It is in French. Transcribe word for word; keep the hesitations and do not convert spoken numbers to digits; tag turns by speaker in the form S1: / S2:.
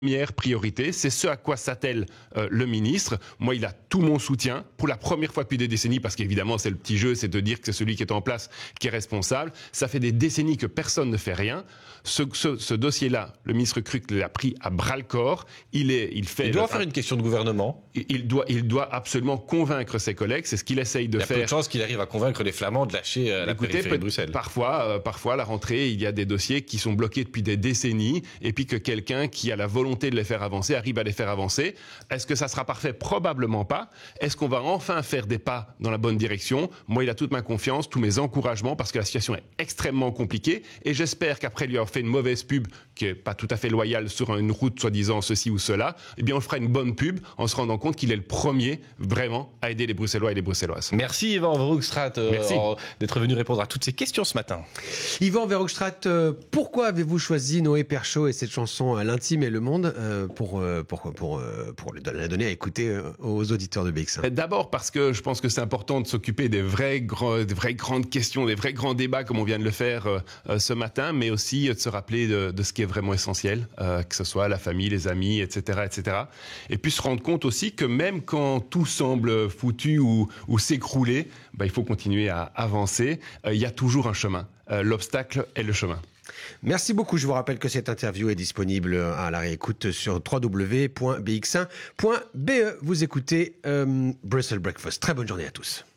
S1: Première priorité, c'est ce à quoi s'attelle euh, le ministre. Moi, il a tout mon soutien pour la première fois depuis des décennies, parce qu'évidemment, c'est le petit jeu, c'est de dire que c'est celui qui est en place qui est responsable. Ça fait des décennies que personne ne fait rien. Ce, ce, ce dossier-là, le ministre Kruck l'a pris à bras-le-corps. Il est, il fait.
S2: Il doit
S1: le,
S2: faire une question de gouvernement.
S1: Il doit, il doit absolument convaincre ses collègues. C'est ce qu'il essaye de
S2: faire. Il y a
S1: faire.
S2: peu de chances qu'il arrive à convaincre les Flamands de lâcher euh, la
S1: Écoutez,
S2: périphérie de Bruxelles.
S1: Parfois, euh, parfois, à la rentrée, il y a des dossiers qui sont bloqués depuis des décennies, et puis que quelqu'un qui a la volonté de les faire avancer arrive à les faire avancer. Est-ce que ça sera parfait? Probablement pas. Est-ce qu'on va enfin faire des pas dans la bonne direction? Moi, il a toute ma confiance, tous mes encouragements, parce que la situation est extrêmement compliquée, et j'espère qu'après lui avoir fait une mauvaise pub, qui est pas tout à fait loyale sur une route soi-disant ceci ou cela, eh bien, on fera une bonne pub en se rendant compte qu'il est le premier vraiment à aider les Bruxellois et les Bruxelloises.
S2: Merci Yvan Verhoekstraat euh, d'être venu répondre à toutes ces questions ce matin.
S3: Yvan Verhoekstraat, euh, pourquoi avez-vous choisi Noé Perchaud et cette chanson euh, L'Intime et le Monde euh, pour, euh, pour, pour, pour, euh, pour la donner à écouter euh, aux auditeurs de B X un?
S1: D'abord parce que je pense que c'est important de s'occuper des vraies, grands, des vraies grandes questions, des vrais grands débats comme on vient de le faire euh, ce matin, mais aussi de se rappeler de, de ce qui est vraiment essentiel, euh, que ce soit la famille, les amis, et cetera, et cetera. Et puis se rendre compte aussi que même quand tout semble foutu ou, ou s'écrouler, bah, il faut continuer à avancer. Euh, il y a toujours un chemin. Euh, l'obstacle est le chemin.
S3: Merci beaucoup. Je vous rappelle que cette interview est disponible à la réécoute sur w w w point b x un point b e. Vous écoutez euh, Brussels Breakfast. Très bonne journée à tous.